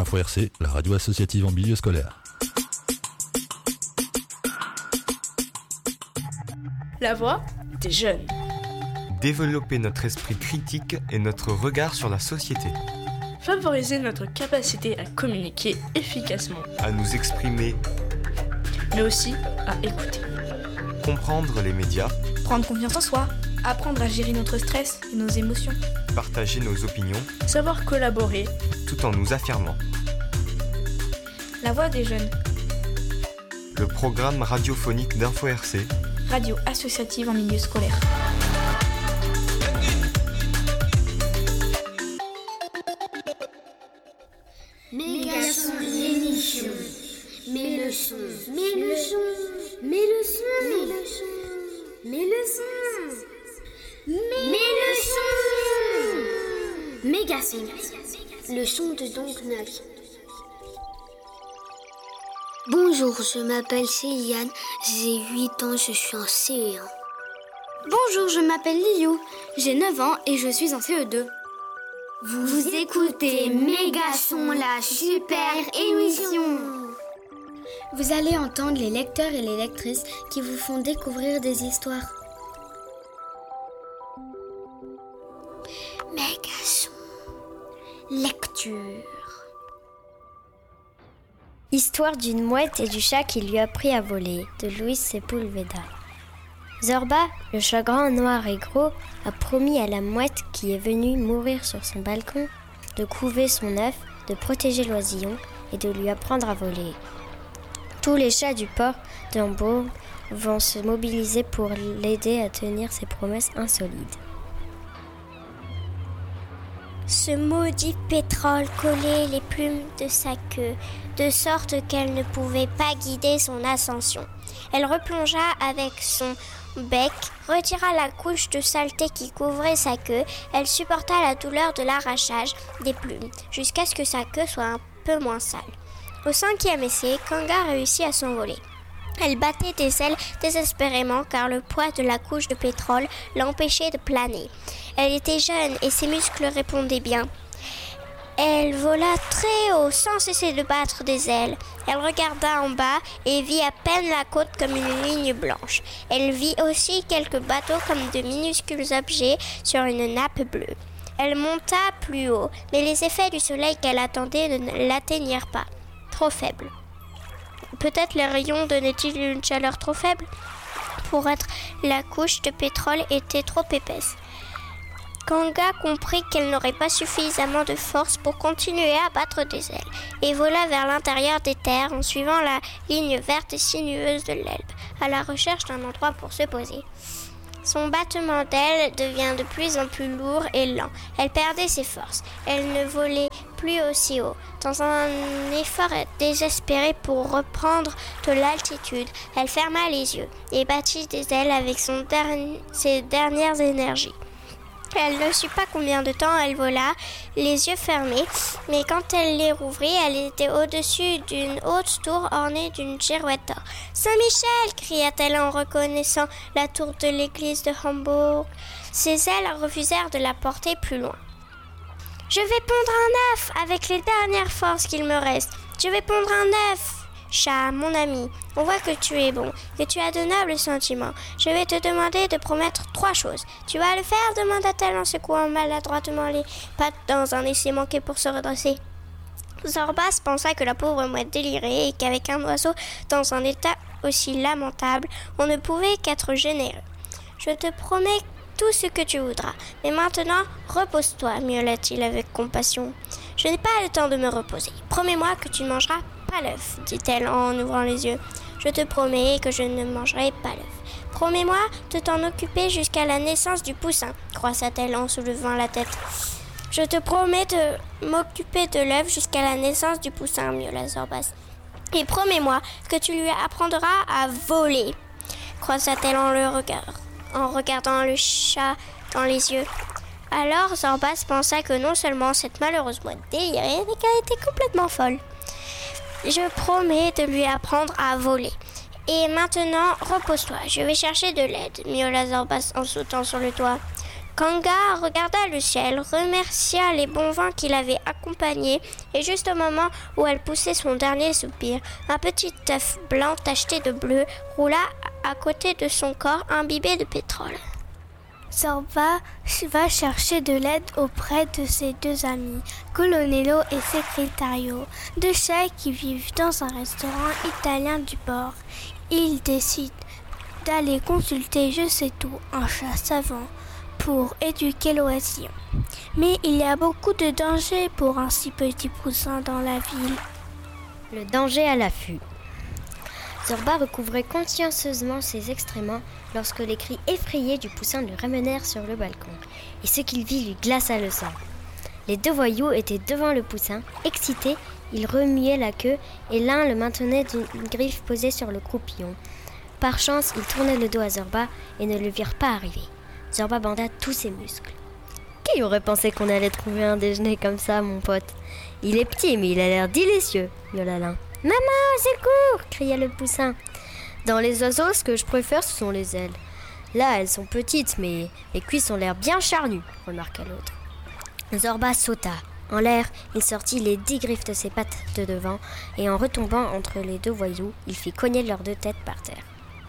Info RC, la radio associative en milieu scolaire. La voix des jeunes. Développer notre esprit critique et notre regard sur la société. Favoriser notre capacité à communiquer efficacement. À nous exprimer. Mais aussi à écouter. Comprendre les médias. Prendre confiance en soi. Apprendre à gérer notre stress et nos émotions. Partager nos opinions. Savoir collaborer. Tout en nous affirmant. La voix des jeunes. Le programme radiophonique d'Info RC. Radio associative en milieu scolaire. Mes garçons, l'émission. Mes leçons. Mes leçons. Mes leçons. Mes leçons. Mes leçons. Mes leçons. Mes garçons. Leçon de donc 9. Bonjour, je m'appelle Céliane, j'ai 8 ans, je suis en CE1. Bonjour, je m'appelle Liu, j'ai 9 ans et je suis en CE2. Vous écoutez Mégason, la super émission. Vous allez entendre les lecteurs et les lectrices qui vous font découvrir des histoires. Mégason. Lecture. Histoire d'une mouette et du chat qui lui a appris à voler, de Luis Sepulveda. Zorba, le chat grand, noir et gros, a promis à la mouette qui est venue mourir sur son balcon de couver son œuf, de protéger l'oisillon et de lui apprendre à voler. Tous les chats du port d'Hambourg vont se mobiliser pour l'aider à tenir ses promesses insolites. Ce maudit pétrole collait les plumes de sa queue, de sorte qu'elle ne pouvait pas guider son ascension. Elle replongea avec son bec, retira la couche de saleté qui couvrait sa queue. Elle supporta la douleur de l'arrachage des plumes, jusqu'à ce que sa queue soit un peu moins sale. Au 5e essai, Kanga réussit à s'envoler. Elle battait des ailes désespérément car le poids de la couche de pétrole l'empêchait de planer. Elle était jeune et ses muscles répondaient bien. Elle vola très haut sans cesser de battre des ailes. Elle regarda en bas et vit à peine la côte comme une ligne blanche. Elle vit aussi quelques bateaux comme de minuscules objets sur une nappe bleue. Elle monta plus haut, mais les effets du soleil qu'elle attendait ne l'atteignirent pas. Trop faible. Peut-être les rayons donnaient-ils une chaleur trop faible ? Pour être la couche de pétrole était trop épaisse. Kanga comprit qu'elle n'aurait pas suffisamment de force pour continuer à battre des ailes et vola vers l'intérieur des terres en suivant la ligne verte et sinueuse de l'Elbe, à la recherche d'un endroit pour se poser. Son battement d'ailes devient de plus en plus lourd et lent. Elle perdait ses forces. Elle ne volait plus aussi haut. Dans un effort désespéré pour reprendre de l'altitude, elle ferma les yeux et battit des ailes avec ses dernières énergies. Elle ne sut pas combien de temps elle vola, les yeux fermés, mais quand elle les rouvrit, elle était au-dessus d'une haute tour ornée d'une girouette d'or. « Saint-Michel !» cria-t-elle en reconnaissant la tour de l'église de Hambourg. Ses ailes refusèrent de la porter plus loin. « Je vais pondre un œuf avec les dernières forces qu'il me reste. Je vais pondre un œuf !» Chat, mon ami, on voit que tu es bon, que tu as de nobles sentiments. Je vais te demander de promettre 3 choses. Tu vas le faire, demanda-t-elle en secouant maladroitement les pattes dans un essai manqué pour se redresser. Zorbas pensa que la pauvre mouette délirait et qu'avec un oiseau dans un état aussi lamentable, on ne pouvait qu'être généreux. Je te promets tout ce que tu voudras, mais maintenant, repose-toi, miaula-t-il avec compassion. Je n'ai pas le temps de me reposer. Promets-moi que tu ne mangeras pas l'œuf, dit-elle en ouvrant les yeux. Je te promets que je ne mangerai pas l'œuf. Promets-moi de t'en occuper jusqu'à la naissance du poussin, croissa-t-elle en soulevant la tête. Je te promets de m'occuper de l'œuf jusqu'à la naissance du poussin, miaula Zorbas. Et promets-moi que tu lui apprendras à voler, croissa-t-elle en regardant le chat dans les yeux. Alors Zorbas pensa que non seulement cette malheureuse mouette délirait, mais qu'elle était complètement folle. Je promets de lui apprendre à voler. Et maintenant, repose-toi, je vais chercher de l'aide, miaula Zorbas en sautant sur le toit. Kanga regarda le ciel, remercia les bons vents qui l'avaient accompagné, et juste au moment où elle poussait son dernier soupir, un petit œuf blanc tacheté de bleu roula à côté de son corps imbibé de pétrole. Zorba va chercher de l'aide auprès de ses deux amis, Colonello et Secretario, deux chats qui vivent dans un restaurant italien du port. Il décide d'aller consulter Je sais tout, un chat savant, pour éduquer l'oisillon. Mais il y a beaucoup de dangers pour un si petit poussin dans la ville. Le danger à l'affût. Zorba recouvrait consciencieusement ses excréments lorsque les cris effrayés du poussin le ramenèrent sur le balcon, et ce qu'il vit lui glaça le sang. Les deux voyous étaient devant le poussin, excités, ils remuaient la queue et l'un le maintenait d'une griffe posée sur le croupillon. Par chance, ils tournaient le dos à Zorba et ne le virent pas arriver. Zorba banda tous ses muscles. Qui aurait pensé qu'on allait trouver un déjeuner comme ça, mon pote? Il est petit, mais il a l'air délicieux, miaula l'un. Maman, au secours! Cria le poussin. Dans les oiseaux, ce que je préfère, ce sont les ailes. Là, elles sont petites, mais les cuisses ont l'air bien charnues, remarqua l'autre. Zorba sauta. En l'air, il sortit les 10 griffes de ses pattes de devant, et en retombant entre les deux voyous, il fit cogner leurs deux têtes par terre.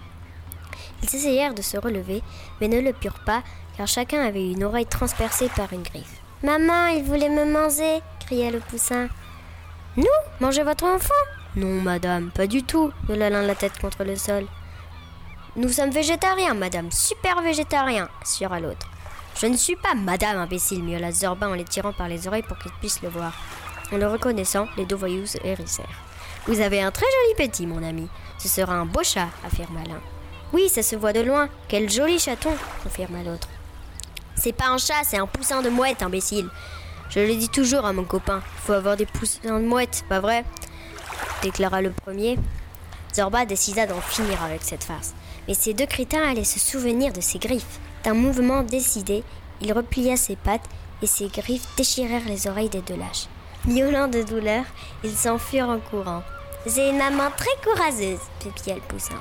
Ils essayèrent de se relever, mais ne le purent pas, car chacun avait une oreille transpercée par une griffe. « Maman, il voulait me manger !» cria le poussin. « Nous ? Manger votre enfant ?»« Non, madame, pas du tout !» miaula l'un la tête contre le sol. « Nous sommes végétariens, madame, super végétariens !» assura l'autre. « Je ne suis pas madame, imbécile !» miaula Zorba en les tirant par les oreilles pour qu'ils puissent le voir. En le reconnaissant, les deux voyous se hérissèrent. « Vous avez un très joli petit, mon ami. Ce sera un beau chat, affirma l'un. « Oui, ça se voit de loin. Quel joli chaton !» confirma l'autre. « C'est pas un chat, c'est un poussin de mouette, imbécile. Je le dis toujours à mon copain. Il faut avoir des poussins de mouette, pas vrai ?» déclara le premier. Zorba décida d'en finir avec cette farce. Mais ces deux crétins allaient se souvenir de ses griffes. D'un mouvement décidé, il replia ses pattes et ses griffes déchirèrent les oreilles des deux lâches. Miaulant de douleur, ils s'enfuirent en courant. « J'ai une maman très courageuse !» pépia le poussin.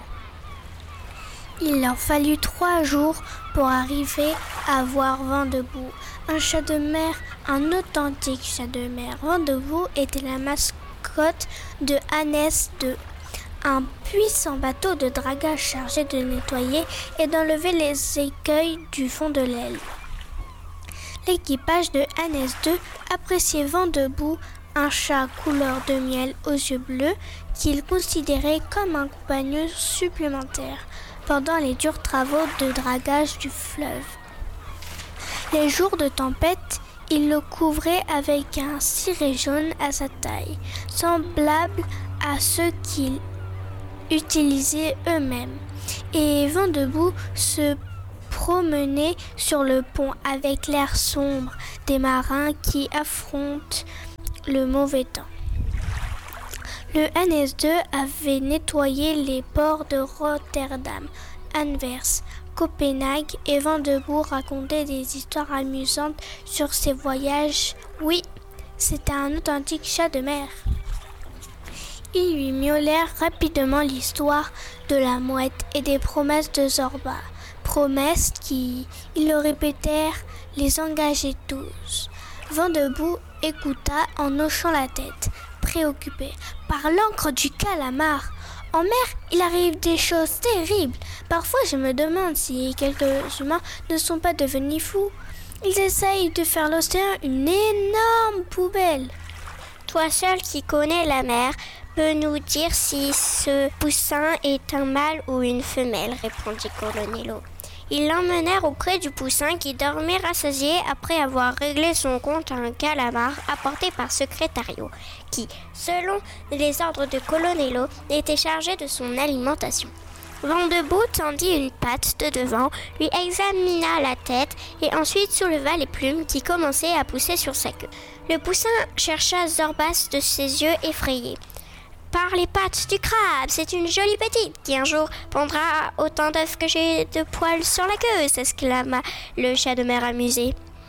Il leur fallut 3 jours pour arriver à voir Vendebout, un chat de mer, un authentique chat de mer. Vendebout était la mascotte de Hannes II, un puissant bateau de dragage chargé de nettoyer et d'enlever les écueils du fond de l'aile. L'équipage de Hannes II appréciait Vendebout, un chat couleur de miel aux yeux bleus qu'il considérait comme un compagnon supplémentaire pendant les durs travaux de dragage du fleuve. Les jours de tempête, il le couvrait avec un ciré jaune à sa taille, semblable à ceux qu'ils utilisaient eux-mêmes. Et Vendebout se promenait sur le pont avec l'air sombre des marins qui affrontent le mauvais temps. Le Hannes II avait nettoyé les ports de Rotterdam, Anvers, Copenhague et Vendebout racontait des histoires amusantes sur ses voyages. Oui, c'était un authentique chat de mer. Ils lui miaulèrent rapidement l'histoire de la mouette et des promesses de Zorba. Promesses qui, ils le répétèrent, les engageaient tous. Vendebout écouta en hochant la tête, préoccupé par l'encre du calamar. En mer, il arrive des choses terribles. Parfois, je me demande si quelques humains ne sont pas devenus fous. Ils essayent de faire l'océan une énorme poubelle. Toi seul qui connais la mer peux nous dire si ce poussin est un mâle ou une femelle, répondit Colonello. Ils l'emmenèrent auprès du poussin qui dormait rassasié après avoir réglé son compte à un calamar apporté par Secretario, qui, selon les ordres de Colonello, était chargé de son alimentation. Vendebout tendit une patte de devant, lui examina la tête et ensuite souleva les plumes qui commençaient à pousser sur sa queue. Le poussin chercha Zorbas de ses yeux effrayés. Par les pattes du crabe, c'est une jolie petite qui un jour pondra autant d'œufs que j'ai de poils sur la queue, s'exclama le chat de mer amusé.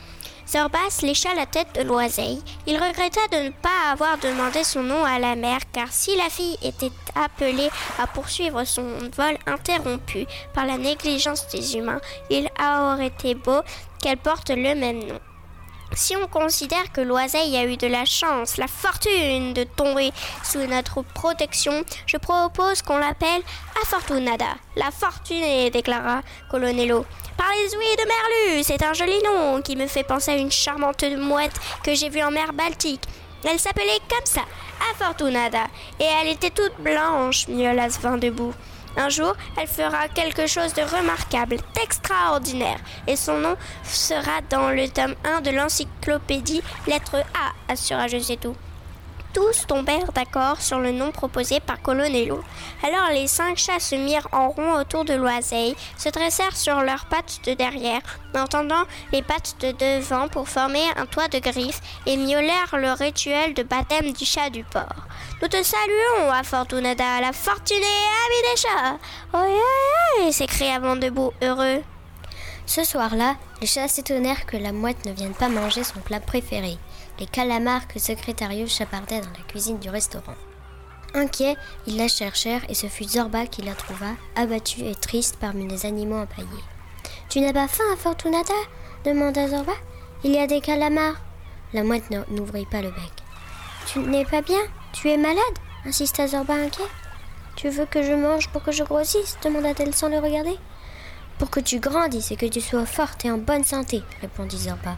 Zorbas lécha la tête de l'oiseille. Il regretta de ne pas avoir demandé son nom à la mère, car si la fille était appelée à poursuivre son vol interrompu par la négligence des humains, il aurait été beau qu'elle porte le même nom. Si on considère que l'oiseille a eu de la chance, la fortune de tomber sous notre protection, je propose qu'on l'appelle Afortunada, la fortunée, déclara Colonello. Par les ouïes de Merlu, c'est un joli nom qui me fait penser à une charmante mouette que j'ai vue en mer Baltique. Elle s'appelait comme ça, Afortunada, et elle était toute blanche, miaula Svendebout. Un jour, elle fera quelque chose de remarquable, d'extraordinaire, et son nom sera dans le tome 1 de l'encyclopédie lettre A, assura Je sais tout. Tous tombèrent d'accord sur le nom proposé par Colonello. Alors les 5 chats se mirent en rond autour de l'oiseille, se dressèrent sur leurs pattes de derrière, en tendant les pattes de devant pour former un toit de griffes, et miaulèrent le rituel de baptême du chat du port. « Nous te saluons, Afortunada, la fortunée amie des chats !»« Oi, oi, oi !» s'écria Svendebout, heureux. Ce soir-là, les chats s'étonnèrent que la mouette ne vienne pas manger son plat préféré, les calamars que Secrétario chapardait dans la cuisine du restaurant. Inquiets, ils la cherchèrent et ce fut Zorba qui la trouva, abattue et triste parmi les animaux empaillés. « Tu n'as pas faim, Afortunada ?» demanda Zorba. « Il y a des calamars. » La mouette n'ouvrit pas le bec. « Tu n'es pas bien ? Tu es malade ?» insista Zorba inquiet. « Tu veux que je mange pour que je grossisse ?» demanda-t-elle sans le regarder. « Pour que tu grandisses et que tu sois forte et en bonne santé » répondit Zorba.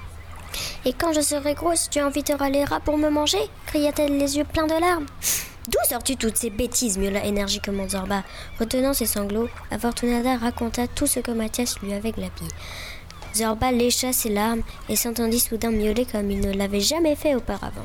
« Et quand je serai grosse, tu inviteras les rats pour me manger » cria-t-elle les yeux pleins de larmes. « D'où sors-tu toutes ces bêtises » miaula énergiquement Zorba. Retenant ses sanglots, Afortunada raconta tout ce que Mathias lui avait glapis. Zorba lécha ses larmes et s'entendit soudain miauler comme il ne l'avait jamais fait auparavant.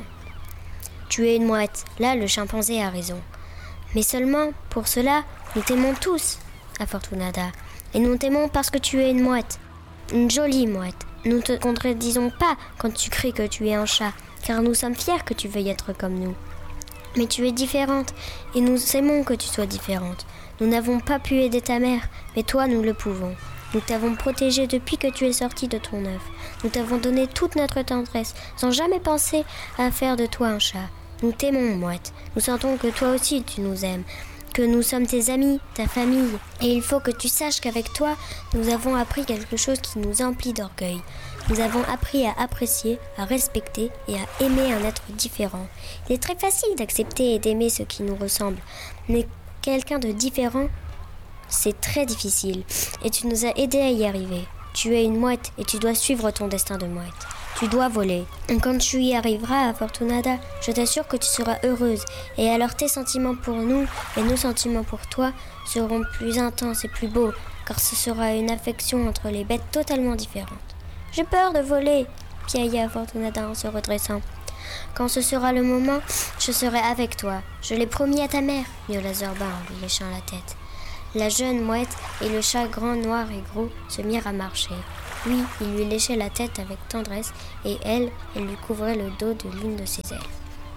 « Tu es une mouette, là le chimpanzé a raison. Mais seulement, pour cela, nous t'aimons tous, Afortunada. Et nous t'aimons parce que tu es une mouette, une jolie mouette. Nous ne te contredisons pas quand tu cries que tu es un chat, car nous sommes fiers que tu veuilles être comme nous. Mais tu es différente, et nous aimons que tu sois différente. Nous n'avons pas pu aider ta mère, mais toi nous le pouvons. Nous t'avons protégée depuis que tu es sortie de ton œuf. Nous t'avons donné toute notre tendresse, sans jamais penser à faire de toi un chat. Nous t'aimons, mouette. Nous sentons que toi aussi tu nous aimes, que nous sommes tes amis, ta famille. Et il faut que tu saches qu'avec toi, nous avons appris quelque chose qui nous emplit d'orgueil. Nous avons appris à apprécier, à respecter et à aimer un être différent. Il est très facile d'accepter et d'aimer ce qui nous ressemble, mais quelqu'un de différent, c'est très difficile. Et tu nous as aidés à y arriver. Tu es une mouette et tu dois suivre ton destin de mouette. Tu dois voler. Et quand tu y arriveras, Afortunada, je t'assure que tu seras heureuse. Et alors tes sentiments pour nous et nos sentiments pour toi seront plus intenses et plus beaux, car ce sera une affection entre les bêtes totalement différentes. J'ai peur de voler, piailla Afortunada en se redressant. Quand ce sera le moment, je serai avec toi. Je l'ai promis à ta mère, miaula Zorba en lui léchant la tête. La jeune mouette et le chat grand, noir et gros se mirent à marcher. Lui, il lui léchait la tête avec tendresse et elle lui couvrait le dos de l'une de ses ailes.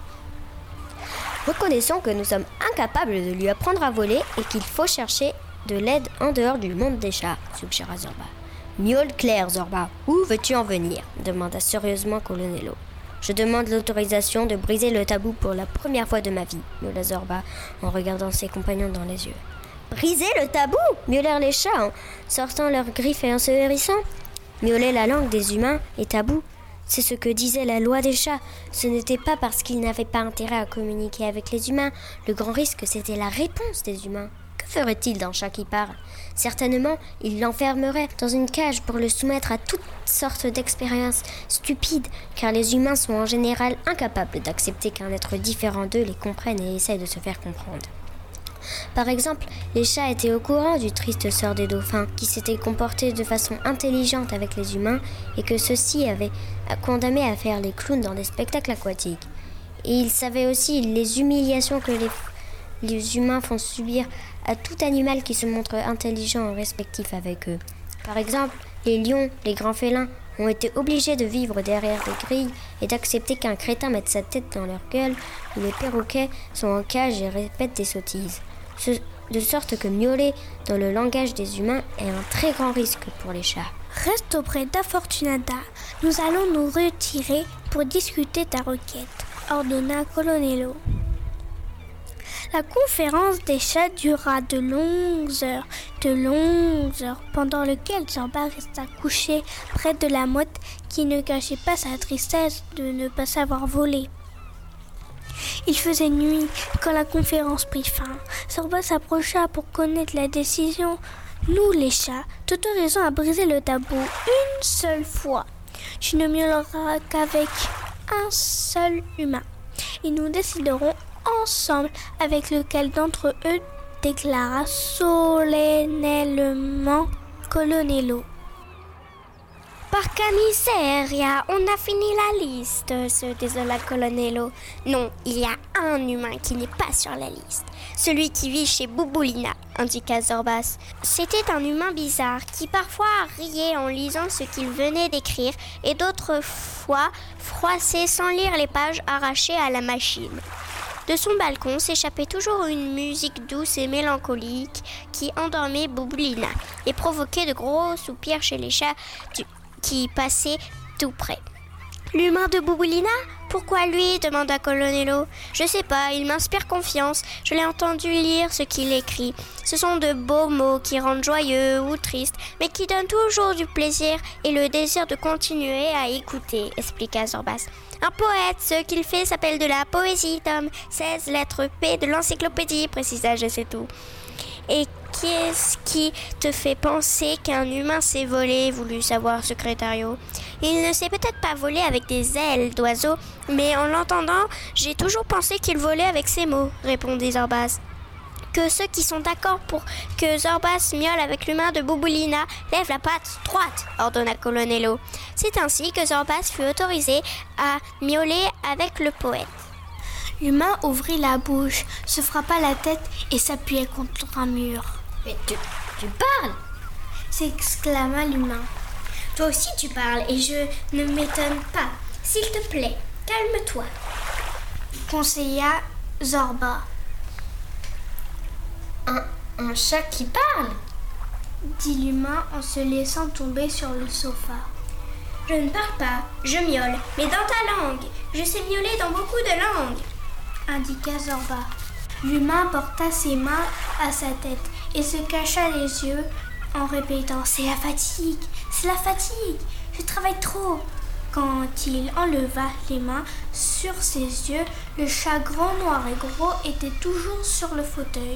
Reconnaissons que nous sommes incapables de lui apprendre à voler et qu'il faut chercher de l'aide en dehors du monde des chats, suggéra Zorba. Miaule clair, Zorba, où veux-tu en venir demanda sérieusement Colonello. Je demande l'autorisation de briser le tabou pour la première fois de ma vie, miaula Zorba en regardant ses compagnons dans les yeux. Briser le tabou miaulèrent les chats en sortant leurs griffes et en se hérissant. Miauler la langue des humains est tabou. C'est ce que disait la loi des chats. Ce n'était pas parce qu'ils n'avaient pas intérêt à communiquer avec les humains. Le grand risque, c'était la réponse des humains. Que ferait-il d'un chat qui parle ? Certainement, il l'enfermerait dans une cage pour le soumettre à toutes sortes d'expériences stupides, car les humains sont en général incapables d'accepter qu'un être différent d'eux les comprenne et essaie de se faire comprendre. Par exemple, les chats étaient au courant du triste sort des dauphins, qui s'étaient comportés de façon intelligente avec les humains et que ceux-ci avaient condamné à faire les clowns dans des spectacles aquatiques. Et ils savaient aussi les humiliations que les humains font subir à tout animal qui se montre intelligent et respectif avec eux. Par exemple, les lions, les grands félins, ont été obligés de vivre derrière des grilles et d'accepter qu'un crétin mette sa tête dans leur gueule, ou les perroquets sont en cage et répètent des sottises. De sorte que miauler dans le langage des humains est un très grand risque pour les chats. Reste auprès d'Afortunada. Nous allons nous retirer pour discuter ta requête, ordonna Colonello. La conférence des chats dura de longues heures, pendant lesquelles Zorba resta couché près de la mouette qui ne cachait pas sa tristesse de ne pas savoir voler. Il faisait nuit quand la conférence prit fin. Zorba s'approcha pour connaître la décision. Nous, les chats, t'autorisons à briser le tabou une seule fois. Tu ne miauleras qu'avec un seul humain. Et nous déciderons ensemble avec lequel d'entre eux, déclara solennellement Colonello. Porca miseria, on a fini la liste, se désola Colonello. Non, il y a un humain qui n'est pas sur la liste. Celui qui vit chez Bouboulina, indiqua Zorbas. C'était un humain bizarre qui parfois riait en lisant ce qu'il venait d'écrire et d'autres fois froissait sans lire les pages arrachées à la machine. De son balcon s'échappait toujours une musique douce et mélancolique qui endormait Bouboulina et provoquait de gros soupirs chez les chats qui passaient tout près. L'humain de Bouboulina ? Pourquoi lui ? Demanda Colonello. Je sais pas, il m'inspire confiance. Je l'ai entendu lire ce qu'il écrit. Ce sont de beaux mots qui rendent joyeux ou tristes, mais qui donnent toujours du plaisir et le désir de continuer à écouter, expliqua Zorbas. Un poète, ce qu'il fait s'appelle de la poésie, Tom. 16 lettres P de l'encyclopédie, précisa Je sais tout. Et qu'est-ce qui te fait penser qu'un humain sait voler, voulut savoir Secrétario. Il ne sait peut-être pas voler avec des ailes d'oiseau, mais en l'entendant, j'ai toujours pensé qu'il volait avec ses mots, répondit Zorbas. Que ceux qui sont d'accord pour que Zorbas miaule avec l'humain de Bouboulina lèvent la patte droite, ordonna Colonello. C'est ainsi que Zorbas fut autorisé à miauler avec le poète. L'humain ouvrit la bouche, se frappa la tête et s'appuyait contre un mur. « Mais tu parles !» s'exclama l'humain. « Toi aussi tu parles et je ne m'étonne pas. S'il te plaît, calme-toi. » conseilla Zorba. Un chat qui parle ?» dit l'humain en se laissant tomber sur le sofa. « Je ne parle pas, je miaule, mais dans ta langue. Je sais miauler dans beaucoup de langues. » indiqua Zorba. L'humain porta ses mains à sa tête et se cacha les yeux en répétant « C'est la fatigue, c'est la fatigue, je travaille trop !» Quand il enleva les mains sur ses yeux, le chat grand, noir et gros était toujours sur le fauteuil.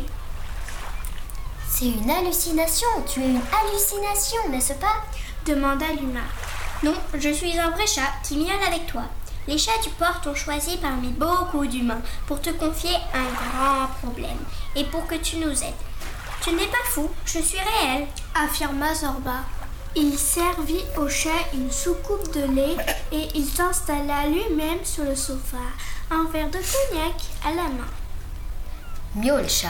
« C'est une hallucination, tu es une hallucination, n'est-ce pas ?» demanda l'humain. « Non, je suis un vrai chat qui miaule avec toi. Les chats du port t'ont choisi parmi beaucoup d'humains pour te confier un grand problème et pour que tu nous aides. Tu n'es pas fou, je suis réel, » affirma Zorba. Il servit au chat une soucoupe de lait et il s'installa lui-même sur le sofa, un verre de cognac à la main. « Miaule, chat !»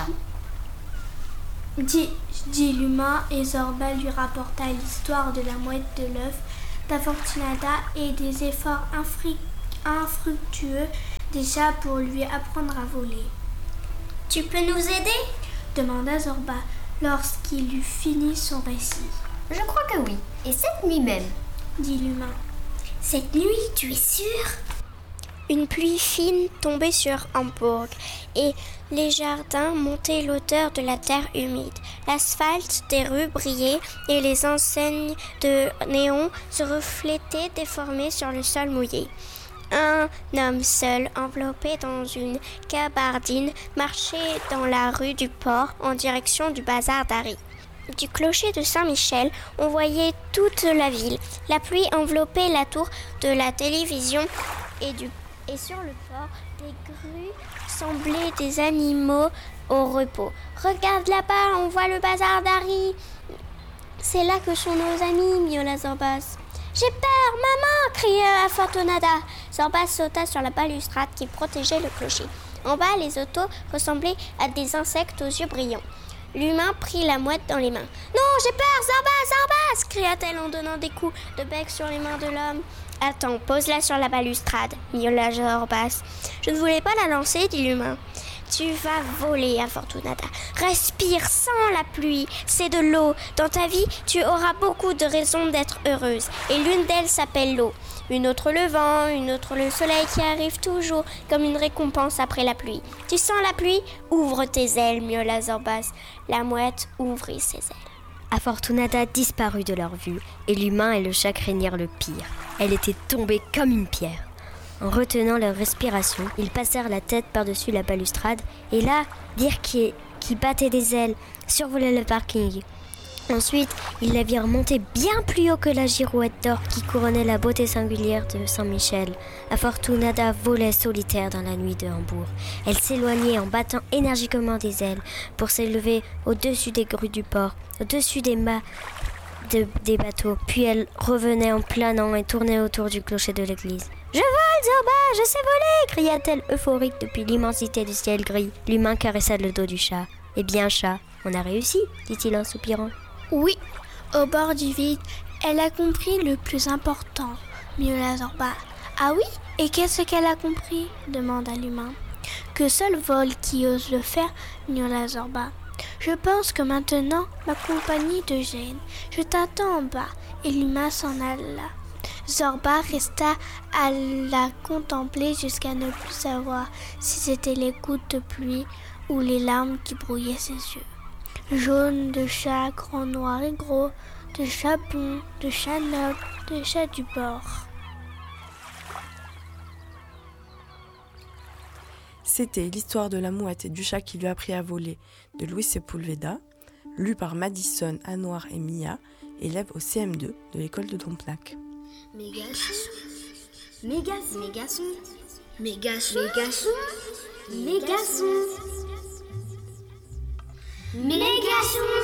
dit l'humain et Zorba lui rapporta l'histoire de la mouette de l'œuf, d'Afortunada et des efforts infructueux déjà pour lui apprendre à voler. « Tu peux nous aider ?» demanda Zorba lorsqu'il eut fini son récit. « Je crois que oui, et cette nuit même, » dit l'humain. « Cette nuit, tu es sûr ?» Une pluie fine tombait sur Hambourg et les jardins montaient l'odeur de la terre humide. L'asphalte des rues brillait et les enseignes de néon se reflétaient déformées sur le sol mouillé. Un homme seul, enveloppé dans une gabardine, marchait dans la rue du port en direction du bazar d'Harry. Du clocher de Saint-Michel, on voyait toute la ville. La pluie enveloppait la tour de la télévision et sur le port, des grues semblaient des animaux au repos. « Regarde là-bas, on voit le bazar d'Harry. C'est là que sont nos amis, miaula Zorbas. »« J'ai peur, maman !» cria Afortunada. Zorbas sauta sur la balustrade qui protégeait le clocher. En bas, les autos ressemblaient à des insectes aux yeux brillants. L'humain prit la mouette dans les mains. « Non, j'ai peur, Zorbas !» cria-t-elle en donnant des coups de bec sur les mains de l'homme. « Attends, pose-la sur la balustrade, » miaula Zorbas. « Je ne voulais pas la lancer, dit l'humain. » Tu vas voler, Infortunata. Respire sans la pluie, c'est de l'eau. Dans ta vie, tu auras beaucoup de raisons d'être heureuse. Et l'une d'elles s'appelle l'eau. Une autre le vent, une autre le soleil qui arrive toujours comme une récompense après la pluie. Tu sens la pluie? Ouvre tes ailes, miaula Zorbas. La mouette ouvrit ses ailes. Infortunata disparut de leur vue, et l'humain et le chat craignirent le pire. Elle était tombée comme une pierre. En retenant leur respiration, ils passèrent la tête par-dessus la balustrade, et là, Dirk, qui battait des ailes, survolait le parking. Ensuite, ils la virent monter bien plus haut que la girouette d'or qui couronnait la beauté singulière de Saint-Michel. Infortunata volait solitaire dans la nuit de Hambourg. Elle s'éloignait en battant énergiquement des ailes pour s'élever au-dessus des grues du port, au-dessus des mâts des bateaux. Puis elle revenait en planant et tournait autour du clocher de l'église. « Je vole, Zorba, je sais voler !» cria-t-elle euphorique depuis l'immensité du ciel gris. L'humain caressa le dos du chat. « Eh bien, chat, on a réussi !» dit-il en soupirant. Oui, au bord du vide, elle a compris le plus important, miaula Zorba. Ah oui? Et qu'est-ce qu'elle a compris? Demanda l'humain. Que seul vole qui ose le faire, miaula Zorba. Je pense que maintenant, ma compagnie te gêne. Je t'attends en bas. Et l'humain s'en alla. Zorba resta à la contempler jusqu'à ne plus savoir si c'était les gouttes de pluie ou les larmes qui brouillaient ses yeux. Jaune de chat, grand, noir et gros, de chat bon, de chat noble, de chat du bord. C'était l'histoire de la mouette et du chat qui lui a appris à voler de Luis Sepulveda, lu par Madison, Anouar et Mia, élèves au CM2 de l'école de Domplac. Mégasson, mégasson, mégasson, mégasson, mégasson, mégasson, mégasson.